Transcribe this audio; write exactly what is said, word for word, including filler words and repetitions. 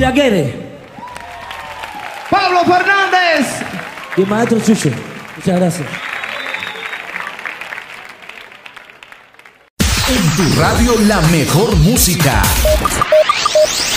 Ibaguirre. Pablo Fernández. Y el maestro Chucho. Muchas gracias. En tu radio, la mejor música.